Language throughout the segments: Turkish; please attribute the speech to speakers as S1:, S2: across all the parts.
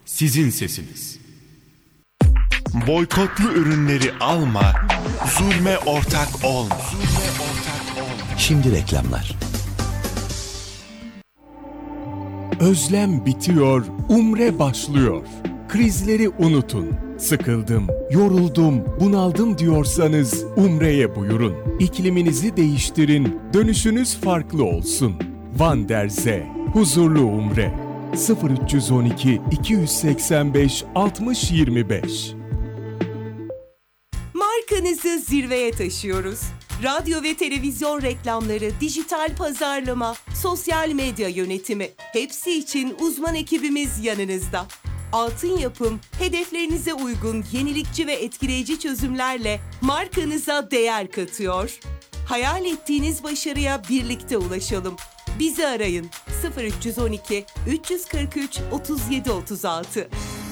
S1: Sizin sesiniz. Boykotlu ürünleri alma, zulme ortak olma.
S2: Şimdi reklamlar.
S3: Özlem bitiyor, umre başlıyor. Krizleri unutun. Sıkıldım, yoruldum, bunaldım diyorsanız umreye buyurun. İkliminizi değiştirin, dönüşünüz farklı olsun. Van der Zee, huzurlu umre. 0312 285 60 25.
S4: Markanızı zirveye taşıyoruz. Radyo ve televizyon reklamları, dijital pazarlama, sosyal medya yönetimi, hepsi için uzman ekibimiz yanınızda. Altın Yapım, hedeflerinize uygun yenilikçi ve etkileyici çözümlerle markanıza değer katıyor. Hayal ettiğiniz başarıya birlikte ulaşalım. Bizi arayın 0312 343 37 36.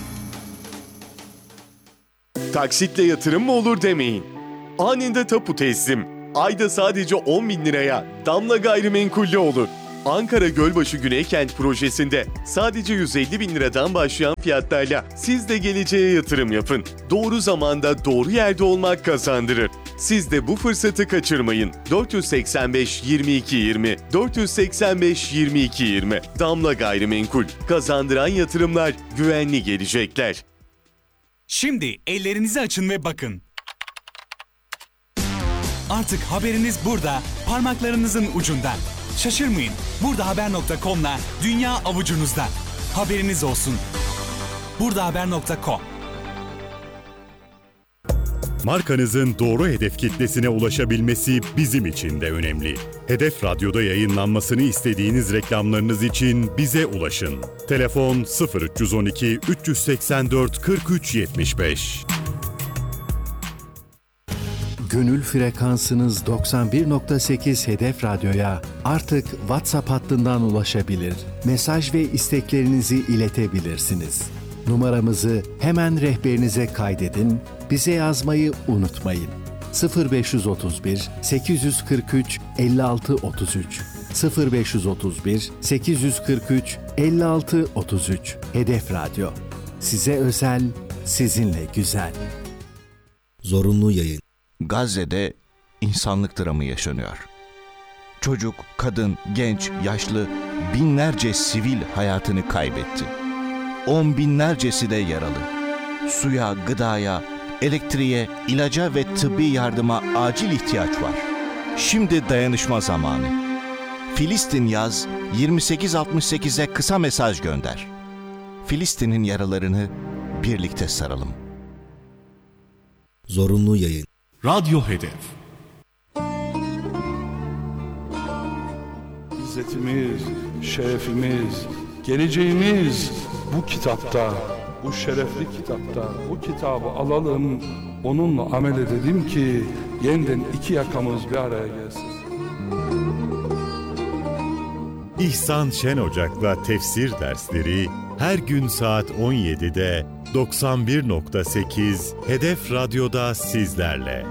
S5: Taksitle yatırım mı olur demeyin. Anında tapu teslim. Ayda sadece 10.000 liraya Damla Gayrimenkul'de olur. Ankara Gölbaşı Güneykent projesinde sadece 150.000 liradan başlayan fiyatlarla siz de geleceğe yatırım yapın. Doğru zamanda doğru yerde olmak kazandırır. Siz de bu fırsatı kaçırmayın. 485 22 20 485 22 20 Damla Gayrimenkul. Kazandıran yatırımlar, güvenli gelecekler.
S6: Şimdi ellerinizi açın ve bakın. Artık haberiniz burada, parmaklarınızın ucunda. Şaşırmayın, burdahaber.com'la dünya avucunuzda. Haberiniz olsun. burdahaber.com.
S7: Markanızın doğru hedef kitlesine ulaşabilmesi bizim için de önemli. Hedef Radyo'da yayınlanmasını istediğiniz reklamlarınız için bize ulaşın. Telefon 0312 384 43 75.
S2: Gönül frekansınız 91.8 Hedef Radyo'ya artık WhatsApp hattından ulaşabilir, mesaj ve isteklerinizi iletebilirsiniz. Numaramızı hemen rehberinize kaydedin, bize yazmayı unutmayın. 0531 843 56 33 0531 843 56 33 Hedef Radyo. Size özel, sizinle güzel.
S8: Zorunlu yayın. Gazze'de insanlık dramı yaşanıyor. Çocuk, kadın, genç, yaşlı binlerce sivil hayatını kaybetti. 10 binlercesi de yaralı. Suya, gıdaya, elektriğe, ilaca ve tıbbi yardıma acil ihtiyaç var. Şimdi dayanışma zamanı. Filistin yaz 2868'e kısa mesaj gönder. Filistin'in yaralarını birlikte saralım.
S2: Zorunlu yayın.
S1: Radyo Hedef.
S9: İzzetimiz, şerefimiz, geleceğimiz bu kitapta, bu şerefli kitapta. Bu kitabı alalım, onunla amel edelim ki yeniden iki yakamız bir araya gelsin.
S7: İhsan Şen Ocak'la tefsir dersleri her gün saat 17'de 91.8 Hedef Radyo'da sizlerle.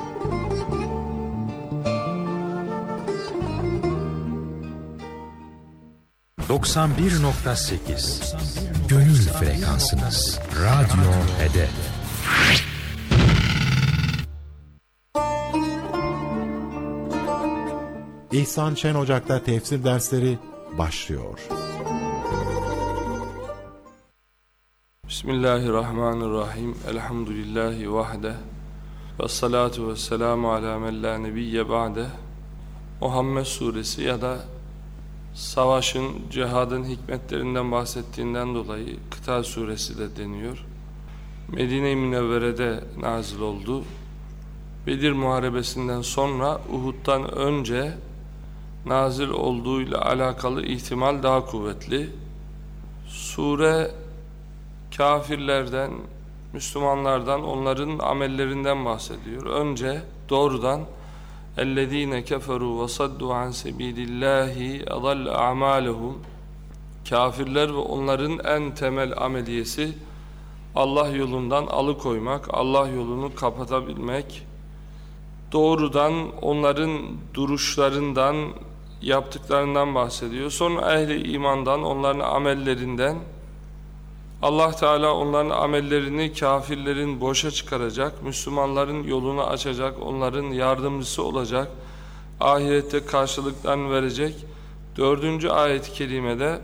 S10: ...91.8 Gönül frekansınız. Radyo Hedef.
S11: İhsan Şen Ocak'ta tefsir dersleri başlıyor.
S9: Bismillahirrahmanirrahim. Elhamdülillahi vahde. Ve salatu ve selamu ala men la nebiyye ba'de. Muhammed suresi ya da savaşın, cihadın hikmetlerinden bahsettiğinden dolayı Kıtal suresi de deniyor. Medine-i Münevvere'de nazil oldu. Bedir Muharebesi'nden sonra Uhud'dan önce nazil olduğuyla alakalı ihtimal daha kuvvetli. Sure kafirlerden, Müslümanlardan, onların amellerinden bahsediyor. Önce doğrudan اَلَّذ۪ينَ كَفَرُوا وَصَدُّوا عَنْ سَب۪يلِ اللّٰهِ اَضَلَّ اَعْمَالَهُمْ. Kafirler ve onların en temel ameliyesi Allah yolundan alıkoymak, Allah yolunu kapatabilmek. Doğrudan onların duruşlarından, yaptıklarından bahsediyor. Sonra ehli imandan, onların amellerinden, Allah Teala onların amellerini kafirlerin boşa çıkaracak, Müslümanların yolunu açacak, onların yardımcısı olacak, ahirette karşılıklarını verecek. 4. ayet-i kerimede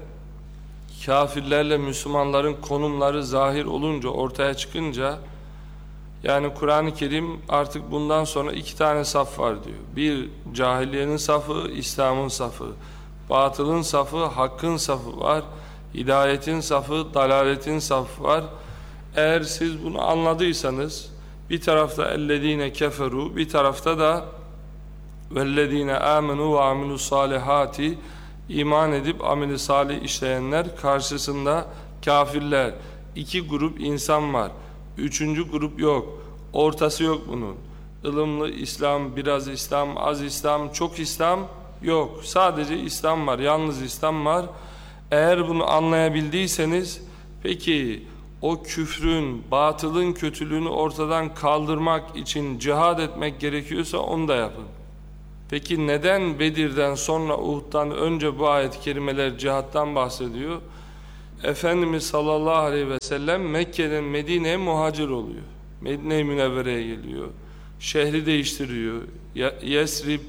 S9: kafirlerle Müslümanların konumları zahir olunca, ortaya çıkınca, yani Kur'an-ı Kerim artık bundan sonra 2 tane saf var diyor. Bir, cahiliyenin safı, İslam'ın safı. Batılın safı, hakkın safı var. Hidayetin safı, dalaletin safı var. Eğer siz bunu anladıysanız, bir tarafta ellezine keferu, bir tarafta da vellezine amenu ve amilus salihati, iman edip ameli salih işleyenler, karşısında kafirler. 2 grup insan var. 3. grup yok. Ortası yok bunun. Ilımlı İslam, biraz İslam, az İslam, çok İslam yok. Sadece İslam var. Yalnız İslam var. Eğer bunu anlayabildiyseniz, peki o küfrün, batılın kötülüğünü ortadan kaldırmak için cihad etmek gerekiyorsa onu da yapın. Peki neden Bedir'den sonra, Uhud'dan önce bu ayet-i kerimeler cihattan bahsediyor? Efendimiz sallallahu aleyhi ve sellem Mekke'den Medine'ye muhacir oluyor. Medine-i Münevvere'ye geliyor. Şehri değiştiriyor. Yesrib,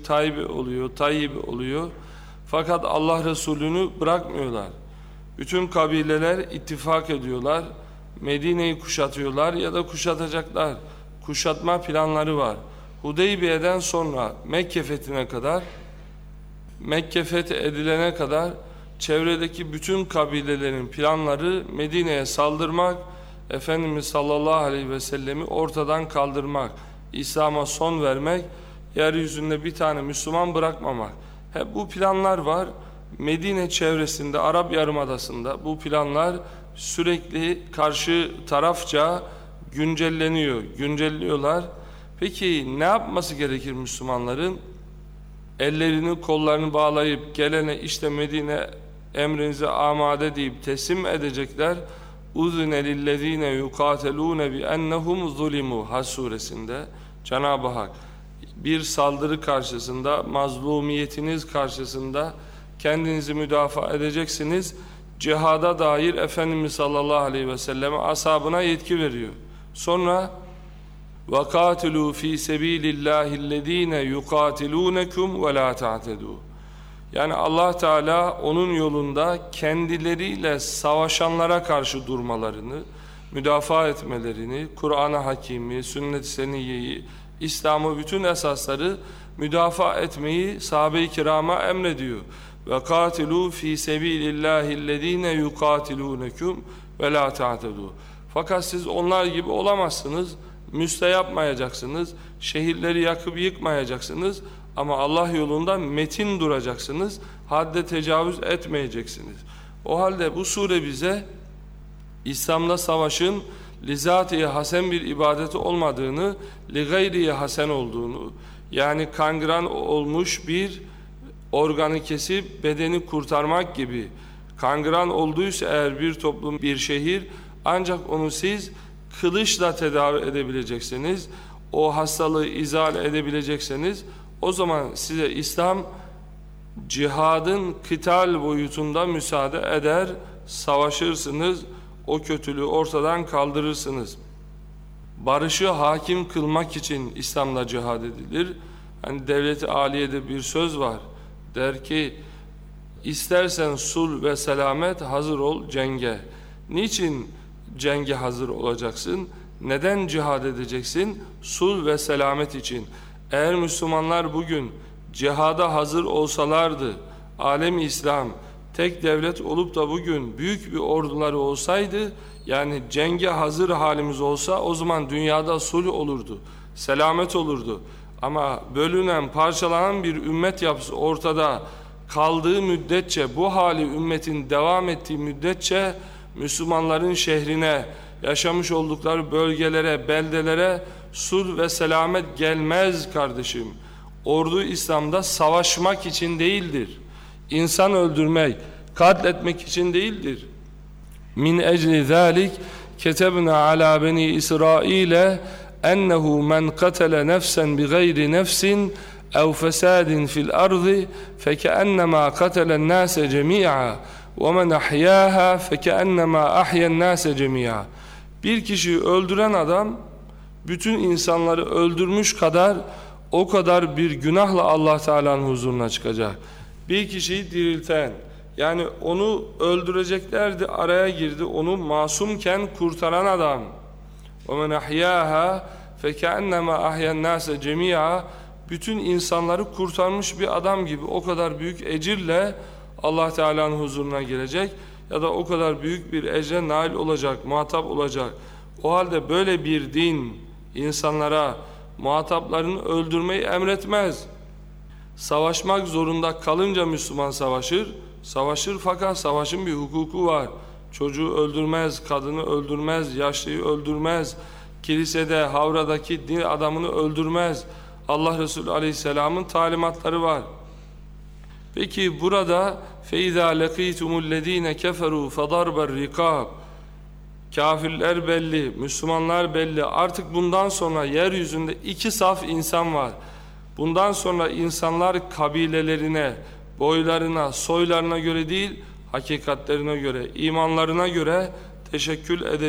S9: Tayyib oluyor. Fakat Allah Resulü'nü bırakmıyorlar. Bütün kabileler ittifak ediyorlar. Medine'yi kuşatıyorlar ya da kuşatacaklar. Kuşatma planları var. Hudeybiye'den sonra Mekke fethine kadar, Mekke fethedilene kadar çevredeki bütün kabilelerin planları Medine'ye saldırmak, Efendimiz sallallahu aleyhi ve sellemi ortadan kaldırmak, İslam'a son vermek, yeryüzünde bir tane Müslüman bırakmamak. Hep bu planlar var. Medine çevresinde, Arap Yarımadası'nda bu planlar sürekli karşı tarafça güncelliyorlar. Peki ne yapması gerekir Müslümanların? Ellerini kollarını bağlayıp gelene işte Medine emrinize amade deyip teslim edecekler. Uzine lillezine yukatelune bi ennehum zulimu Hac suresinde Cenab-ı Hak bir saldırı karşısında, mazlumiyetiniz karşısında kendinizi müdafaa edeceksiniz. Cihada dair Efendimiz sallallahu aleyhi ve selleme ashabına yetki veriyor. Sonra وَقَاتِلُوا ف۪ي سَب۪يلِ اللّٰهِ الَّذ۪ينَ يُقَاتِلُونَكُمْ وَلَا تَعْتَدُوا. Yani Allah Teala onun yolunda kendileriyle savaşanlara karşı durmalarını, müdafaa etmelerini, Kur'an-ı Hakîm'i, Sünnet-i Seniyye'yi, İslam'ı, bütün esasları müdafaa etmeyi sahabe-i kirama emrediyor. وَقَاتِلُوا ف۪ي سَب۪يلِ اللّٰهِ الَّذ۪ينَ يُقَاتِلُونَكُمْ وَلَا تَعْتَدُوا. Fakat siz onlar gibi olamazsınız, müste yapmayacaksınız, şehirleri yakıp yıkmayacaksınız ama Allah yolunda metin duracaksınız, hadde tecavüz etmeyeceksiniz. O halde bu sure bize İslam'da savaşın lizatiye hasen bir ibadeti olmadığını, li gayriye hasen olduğunu, yani kangren olmuş bir organı kesip bedeni kurtarmak gibi, kangren olduysa eğer bir toplum, bir şehir, ancak onu siz kılıçla tedavi edebileceksiniz, o hastalığı izale edebileceksiniz, o zaman size İslam cihadın kıtal boyutunda müsaade eder, savaşırsınız, o kötülüğü ortadan kaldırırsınız. Barışı hakim kılmak için İslam'da cihad edilir. Hani devlet-i aliyede bir söz var, der ki istersen sul ve selamet, hazır ol cenge. Niçin cenge hazır olacaksın? Neden cihad edeceksin? Sul ve selamet için. Eğer Müslümanlar bugün cihada hazır olsalardı, alem-i İslam tek devlet olup da bugün büyük bir orduları olsaydı, yani cenge hazır halimiz olsa, o zaman dünyada sulh olurdu, selamet olurdu. Ama bölünen, parçalanan bir ümmet yapısı ortada kaldığı müddetçe, bu hali ümmetin devam ettiği müddetçe, Müslümanların şehrine, yaşamış oldukları bölgelere, beldelere sulh ve selamet gelmez kardeşim. Ordu İslam'da savaşmak için değildir. İnsan öldürmek, katletmek için değildir. Min ecli zâlik ketebna alâ beni İsrail'e ennehu men katele nefsen bi gayri nefsin ev fesadin fil ardı fekennema katelen nâse cemî'a وَمَنْ أَحْيَاهَا فَكَأَنَّمَا أَحْيَا النَّاسَ جَمِيعًا. Bir kişiyi öldüren adam bütün insanları öldürmüş kadar o kadar bir günahla Allah Teala'nın huzuruna çıkacak. Bir kişiyi dirilten, yani onu öldüreceklerdi, araya girdi, onu masumken kurtaran adam. وَمَنْ أَحْيَاهَا فَكَأَنَّمَا أَحْيَا النَّاسَ جَمِيعًا. Bütün insanları kurtarmış bir adam gibi o kadar büyük ecirle Allah Teala'nın huzuruna gelecek ya da o kadar büyük bir ecre nail olacak, muhatap olacak. O halde böyle bir din insanlara muhataplarını öldürmeyi emretmez. Savaşmak zorunda kalınca Müslüman savaşır fakat savaşın bir hukuku var. Çocuğu öldürmez, kadını öldürmez, yaşlıyı öldürmez, kilisede, havradaki din adamını öldürmez. Allah Resulü Aleyhisselam'ın talimatları var. Peki burada فَاِذَا لَقِيتُمُ الَّذ۪ينَ كَفَرُوا فَضَرْبَ الرِّقَابِ. Kafirler belli, Müslümanlar belli. Artık bundan sonra yeryüzünde iki saf insan var. Bundan sonra insanlar kabilelerine, boylarına, soylarına göre değil, hakikatlerine göre, imanlarına göre teşekkül edecek.